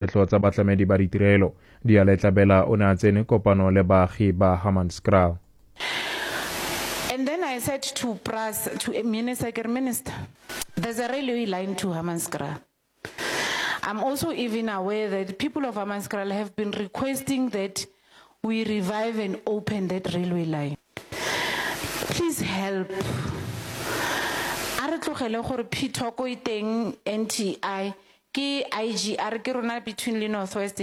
dikgwetlho tsa batlamedi ba ditirelo. Dialetlabela o ne a tsene kopano le baagi ba Hammanskraal. And then I said to Minister, there's a railway line to Hammanskraal. I'm also even aware that the people of Hammanskraal have been requesting that we revive and open that railway line. Please help. NTI, IGR, between the Northwest.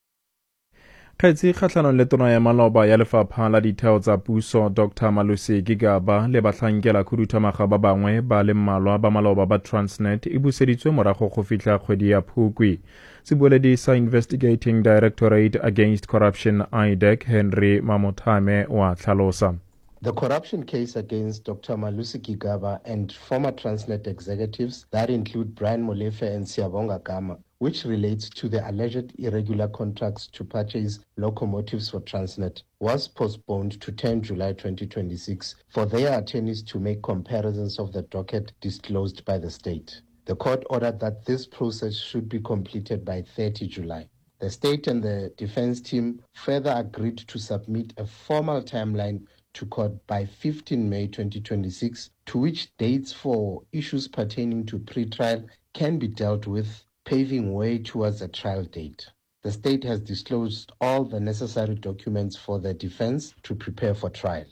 Kgetsi kgatlhanong le tono ya maloba ya lefapha la ditheo tsa puso Dr. Malusi Gigaba le batlhankela khuduthamaga ba bangwe ba le mmalwa ba maloba ba Transnet e buseditswe morago go fitlha kgwedi ya Phukwi. Sebueledi sa Investigating Directorate Against Corruption IDEC Henry Mamothame wa tlhalosa. The corruption case against Dr. Malusi Gigaba and former Transnet executives that include Brian Molefe and Siyabonga Gama, which relates to the alleged irregular contracts to purchase locomotives for Transnet, was postponed to 10 July 2026 for their attorneys to make comparisons of the docket disclosed by the state. The court ordered that this process should be completed by 30 July. The state and the defense team further agreed to submit a formal timeline to court by 15 May 2026, to which dates for issues pertaining to pre-trial can be dealt with, paving way towards a trial date. The state has disclosed all the necessary documents for the defense to prepare for trial.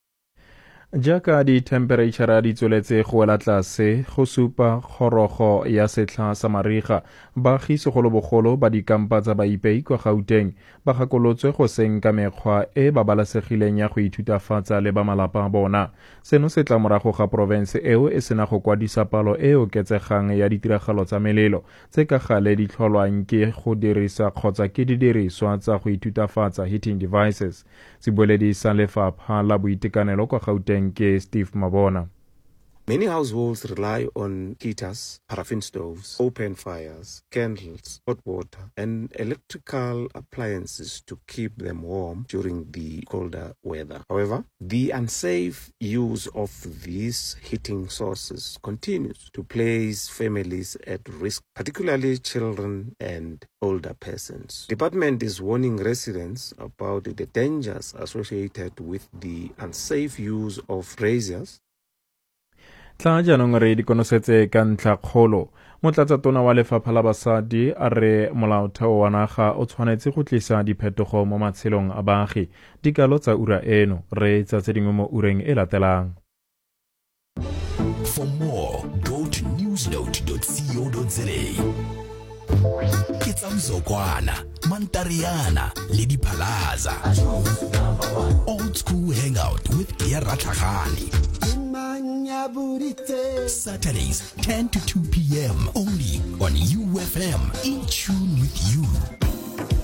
Jaaka di-temperature di tsweletse go wela tlase go supa kgorogo ya setlha sa mariga, baagi segolobogolo ba dikampa tsa baipei kwa Gauteng ba gakolotswe go seng ka mekgwa e babalesegileng ya go ithutafatsa le ba malapa a bona. Seno se tla morago ga porofense eo e sena go kwadisa palo e oketsegang ya ditiragalo tsa melelo tse ka gale di tlholwang ke go dirisa kgotsa ke didiriswa tsa go ithutafatsa heating devices. Sebueledi sa lefapha la boitekanelo kwa Gauteng ke Steve Mabona. Many households rely on heaters, paraffin stoves, open fires, candles, hot water, and electrical appliances to keep them warm during the colder weather. However, the unsafe use of these heating sources continues to place families at risk, particularly children and older persons. The department is warning residents about the dangers associated with the unsafe use of braziers. Tla jaanong re dikonosetse ka ntlha kgolo. Motlatsatona wa lefapha la basadi a re molaotheo wa naga o tshwanetse go tlisa diphetogo mo matshelong a baagi. Dikalo tsa ura eno re tsa tse dingwe mo ureng e latelang. For more, go to newsnote.co.za. Ke tsa Mzokwana, Mantariana le Dipalaza. Old School Hangout with Gia Ratlagane. Saturdays 10 to 2 p.m. only on UFM. In tune with you.